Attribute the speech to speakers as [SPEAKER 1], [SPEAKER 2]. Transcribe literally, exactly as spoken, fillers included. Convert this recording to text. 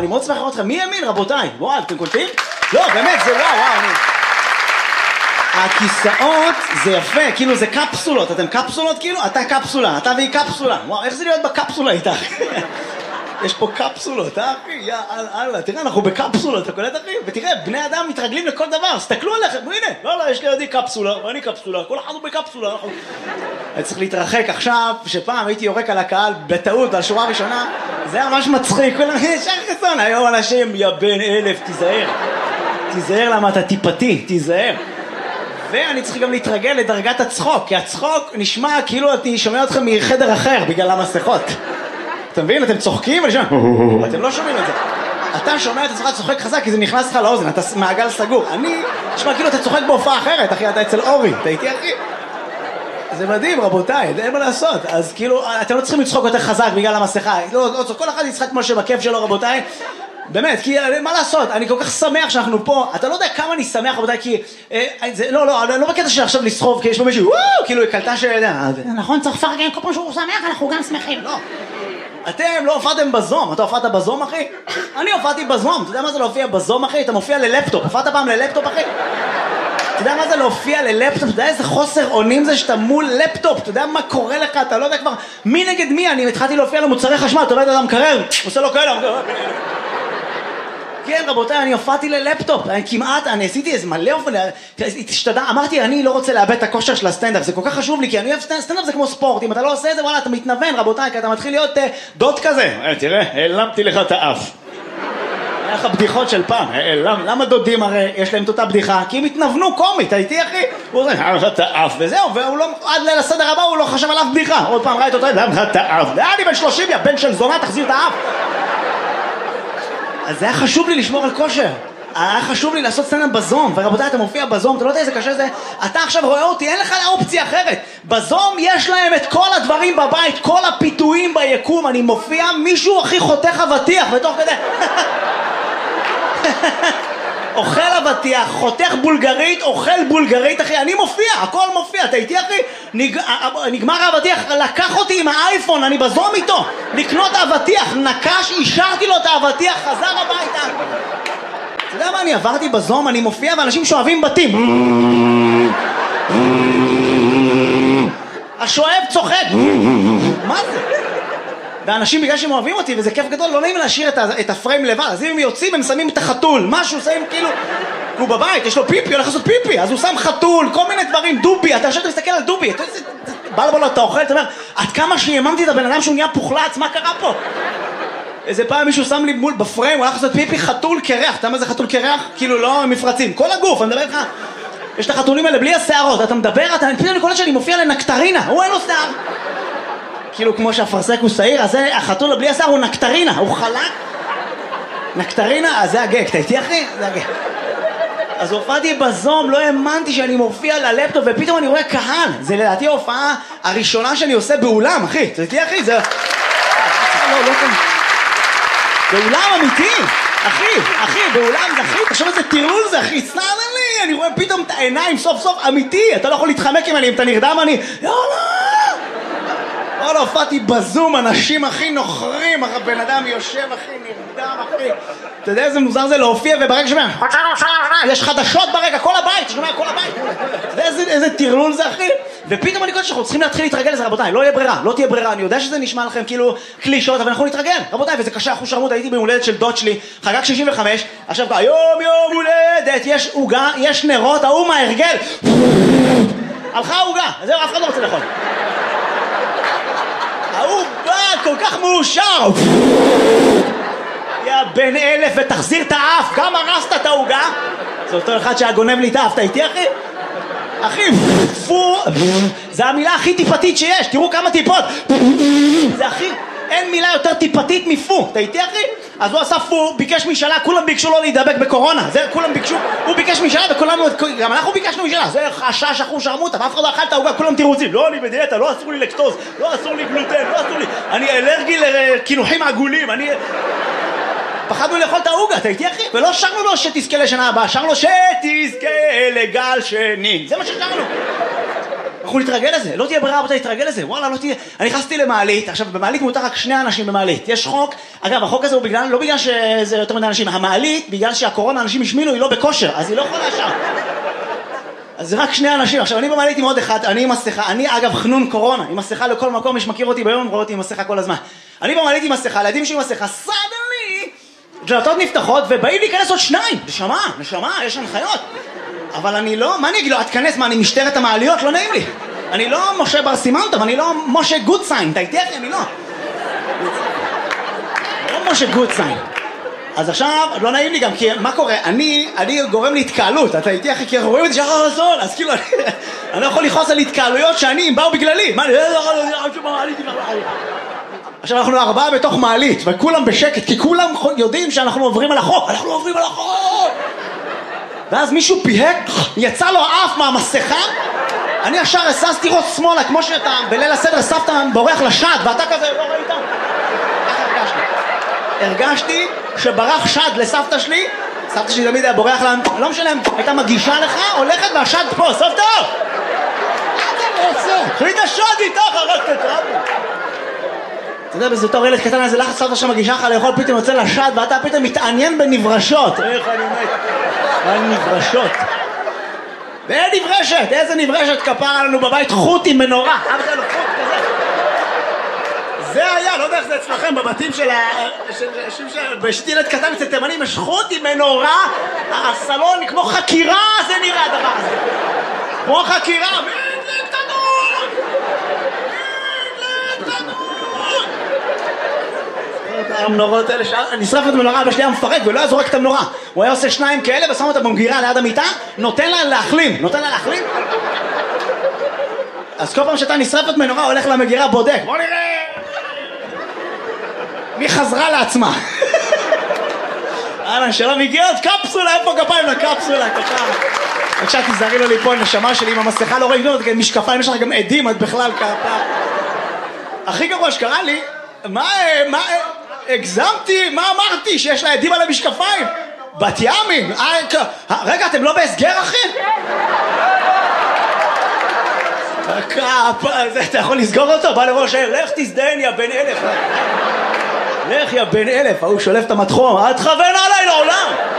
[SPEAKER 1] אני מאוד שמח לראות אתכם. מי האמין, רבותיי? וואו, אתם קולטים? לא, באמת, זה וואו, וואו, אני... הכיסאות זה יפה, כאילו זה קפסולות, אתם קפסולות כאילו? אתה קפסולה, אתה והיא קפסולה. וואו, איך זה להיות בקפסולה איתך? יש פה קפסולות, אה אחי? יא אללה, תראה, אנחנו בקפסולות, אתה קולט אחי? ותראה, בני אדם מתרגלים לכל דבר, סתכלו עליכם, הנה, לא, לא, יש לידי קפסולה, ואני קפסולה, כל אחד הוא בקפסולה. אני צריך להתרחק עכשיו, שפעם הייתי יורק על הקהל בטעות, על שורה ראשונה, זה היה ממש מצחיק, כולם, ישר חסון, היום אנשים, יא בן אלף, תיזהר. תיזהר למה אתה טיפתי, תיזהר. ואני צריך גם להתרגל לדרגת הצחוק, כי הצחוק נשמע כאילו אני שומע אתכם מחדר אחר בגלל המסכות. אתה מבין? אתם צוחקים ואני שומע, אתם לא שומעים את זה. אתה שומע את עצמך צוחק חזק כי זה נכנס לך לאוזן, אתה מעגל סגור. אני, נשמע כאילו אתה צוחק בהופעה אחרת, אחי, אתה אצל אורי, אתה איתי אחי? זה מדהים רבותיי, אין מה לעשות. אז כאילו, אתם לא צריכים לצחוק יותר חזק בגלל המסכה. לא, לא, כל אחד יצחק כמו שבכיף שלו רבותיי. באמת, כי מה לעשות, אני כל כך שמח שאנחנו פה, אתה לא יודע כמה אני שמח רבותיי, כי, אה, זה, לא, לא, לא בקטע של עכשיו לסחוב, כי יש פה מישהו, וואו, כאילו, היא קלטה ש...
[SPEAKER 2] נכון, צריך לפרגן, כל פעם שהוא שמח, אנחנו גם שמחים.
[SPEAKER 1] לא. אתם לא הופעתם בזום, אתה הופעת בזום אחי? אני הופעתי בזום, אתה יודע מה זה להופיע בזום אחי? אתה מופיע ללפטופ, הופעת פעם ללפטופ אחי? אתה יודע מה זה להופיע ללפטופ? אתה יודע איזה חוסר אונים זה שאתה מול לפטופ? אתה יודע מה קורה לך? אתה לא יודע כבר מי נגד מי? אני התחלתי להופיע למוצרי חשמל, אתה רואה את אדם קרר, עושה לו כאלה. כן רבותיי, אני הופעתי ללפטופ, אני כמעט, אני עשיתי איזה מלא אופן, התשתדע, אמרתי אני לא רוצה לאבד את הכושר של הסטנדאפ, זה כל כך חשוב לי, כי אני אוהב סטנדאפ זה כמו ספורט, אם אתה לא עושה את זה, וואלה, אתה מתנוון רבותיי, כי אתה מתחיל להיות uh, דוד כזה, תראה, העלמתי לך את האף. היה לך בדיחות של פעם, למה דודים הרי יש להם את אותה בדיחה? כי הם התנוונו קומית, הייתי אחי, הוא אומר, העלם לך את האף, וזהו, והוא לא, עד ליל הסדר הבא הוא לא חשב על אף בדיחה, עוד פעם ראית אותו, העלם לך את האף, אני בן שלושים, יא בן של זונה, תחזיר את האף. אז זה היה חשוב לי לשמור על כושר, היה חשוב לי לעשות סטנדאפ בזום, ורבותיי אתה מופיע בזום, אתה לא יודע איזה קשה זה, אתה עכשיו רואה אותי, אין לך אופציה אחרת, בזום יש להם את כל הדברים בבית, כל הפיתויים ביקום, אני מופיע, מישהו הכי חותך אבטיח, ותוך כדי אוכל אבטיח, חותך בולגרית, אוכל בולגרית אחי, אני מופיע, הכל מופיע, אתה איתי אחי? נג... נגמר האבטיח, לקח אותי עם האייפון, אני בזום איתו, לקנות אבטיח, נקש, אישרתי לו את האבטיח, חזר הביתה. אתה יודע מה אני עברתי בזום, אני מופיע ואנשים שואבים בתים. השואב צוחק. מה זה? ואנשים בגלל שהם אוהבים אותי, וזה כיף גדול, לא נעים להשאיר את, ה- את הפריים לבד, אז אם הם יוצאים הם שמים את החתול, משהו, שמים כאילו, הוא בבית, יש לו פיפי, הולך לעשות פיפי, אז הוא שם חתול, כל מיני דברים, דובי, אתה עכשיו מסתכל על דובי, אתה בא לבוא, אתה אוכל, אתה אומר, עד כמה שיממתי את הבן אדם שהוא נהיה פוחלץ, מה קרה פה? איזה פעם מישהו שם לי מול בפריים, הוא הולך לעשות פיפי, חתול קרח, אתה יודע מה זה חתול קרח? כאילו לא מפרצים, כל הגוף, אני מדבר לך, יש את החתולים האלה בלי השערות, אתה מדבר, אתה פתאום נקודה שאני מופיע לנקטרינה, הוא אין לו שיער. כאילו כמו שהפרסק הוא שעיר, אז החתול בלי השיער הוא נקטרינה, הוא חלק. נקטרינה, אז זה הגג, אתה איתי אחי? זה הגג. אז הופעתי בזום, לא האמנתי שאני מופיע ללפטופ, ופתאום אני רואה קהל. זה לדעתי ההופעה הראשונה שאני עושה באולם, אחי. אתה איתי אחי? זה... לא, לא כאן. באולם אמיתי, אחי, אחי, באולם זה אחי, תחשוב איזה טירול זה אחי, סנן לי, אני רואה פתאום את העיניים סוף סוף אמיתי, אתה לא יכול להתחמק עם אני, אם אתה נרדם אני, יאללה! לא, לא, הופעתי בזום, אנשים הכי נוחרים, הבן אדם יושב הכי נרדם הכי, אתה יודע איזה מוזר זה להופיע וברגע שומע, יש חדשות ברגע, כל הבית, שומע כל הבית, אתה יודע איזה, איזה טירלול זה אחי, ופתאום אני קודם שאנחנו צריכים להתחיל להתרגל לזה רבותיי, לא יהיה ברירה, לא תהיה ברירה, אני יודע שזה נשמע לכם כאילו קלישות, אבל אנחנו נתרגל, רבותיי, וזה קשה, אחוז שרמות, הייתי ביום הולדת של דוד שלי, חגג שישים וחמש, עכשיו היום יום הולדת, יש עוגה, יש נרות, ההוא מההרגל, הלכה העוגה, זהו, אף אחד לא רוצה לאכול. ההוא בא כל כך מאושר, יא בן אלף ותחזיר את האף, גם הרסת את העוגה, זה אותו אחד שהגונב לי את האף, אתה איתי אחי? אחי, פו, זה המילה הכי טיפתית שיש, תראו כמה טיפות, זה הכי, אין מילה יותר טיפתית מפו, אתה איתי אחי? אז הוא עשה פו, ביקש משאלה, כולם ביקשו לו להידבק בקורונה, זה כולם ביקשו, הוא ביקש משאלה וכולנו, גם אנחנו ביקשנו משאלה, זה חשש אחוז שרמוטה, ואף אחד לא אכל את העוגה, כולם תירוצים, לא אני בדיאטה, לא אסור לי לקטוז, לא אסור לי גלוטן, לא אסור לי, אני אלרגי לקינוחים עגולים, אני... פחדנו לאכול את העוגה, אתה איתי אחי? ולא שרנו לו שתזכה לשנה הבאה, שרנו לו שתזכה לגל שני, זה מה ששרנו. אנחנו נתרגל לזה, לא תהיה ברירה רבותי, נתרגל לזה, וואלה, לא תהיה. אני נכנסתי למעלית, עכשיו במעלית מותר רק שני אנשים במעלית, יש חוק, אגב, החוק הזה הוא בגלל, לא בגלל שזה יותר מדי אנשים, המעלית, בגלל שהקורונה אנשים השמינו, היא לא בכושר, אז היא לא יכולה שם. אז זה רק שני אנשים, עכשיו אני במעלית עם עוד אחד, אני עם מסכה, אני אגב חנון קורונה, עם מסכה לכל מקום, מי שמכיר אותי ביום, רואה אותי עם מסכה כל הזמן. אני במעלית עם מסכה, לידים שלי עם מסכה, סדלי, דלתות נפתחות ובאים להיכנס עוד שניים, נשמה, נשמה, יש הנחיות. אבל אני לא, מה אני אגיד לו, את כנס, מה אני משטרת המעליות, לא נעים לי. אני לא משה בר סימנטוב, אני לא משה גודסיין, אתה איתי אחי, אני לא. לא משה גודסיין. אז עכשיו, לא נעים לי גם, כי מה קורה? אני, אני גורם להתקהלות, אתה איתי אחי, כי אנחנו רואים את זה שחר רזון, אז כאילו, אני, אני לא יכול לכעוס על התקהלויות שאני, הם באו בגללי. מה, אני לא יכול להיות מעלית עם המעלית. עכשיו אנחנו ארבעה בתוך מעלית, וכולם בשקט, כי כולם יודעים שאנחנו עוברים על החוק, אנחנו עוברים על החוק! ואז מישהו פיהק, יצא לו האף מהמסכה, אני ישר הססתי ראש שמאלה, כמו שאתה בליל הסדר סבתא בורח לשד, ואתה כזה לא ראית? ככה הרגשתי. הרגשתי שברח שד לסבתא שלי, סבתא שלי תמיד היה בורח לה, לא משנה, הייתה מגישה לך, הולכת והשד פה, סבתא! חליט השד איתך, הרגת את רבי. אתה יודע, בזה תור ילד קטן, איזה לחץ סבתא שמגישה לך לאכול, פתאום יוצא לשד, ואתה פתאום מתעניין בנברשות. איך אני מת? על נברשות. ואין נברשת, איזה נברשת כפרה לנו בבית, חוט עם מנורה. אף אחד לא חוט כזה. זה היה, לא יודע איך זה אצלכם, בבתים של ה... בשתי ילד קטן אצל תימנים, יש חוט עם מנורה, הסלון כמו חקירה, זה נראה הדבר הזה. כמו חקירה, מדלק תנור! מדלק תנור! המנורות האלה, נשרף את המנורה, אבא שלי היה מפרק ולא היה זורק את המנורה. הוא היה עושה שניים כאלה ושם אותה במגירה ליד המיטה, נותן לה להחלים, נותן לה להחלים. אז כל פעם שאתה נשרפת מנורה, הולך למגירה, בודק. בוא נראה! מי חזרה לעצמה? אהלן, שלום, הגיע עוד קפסולה, איפה כפיים לקפסולה, כפיים. בבקשה, תזהרי לו ליפול, נשמה שלי, עם המסכה לא רואים, משקפיים, יש לך גם עדים, את בכלל כפיים. הכי גרוע שקרה לי, מה, מה, הגזמתי, מה אמרתי? שיש לה עדים על המשקפיים? בת ימים? רגע, אתם לא בהסגר, אחי? אתה יכול לסגור אותו? בא לראש העיר, לך תזדיין יא בן אלף. לך יא בן אלף, הוא שולף את המתחום, את תכוון עליי לעולם.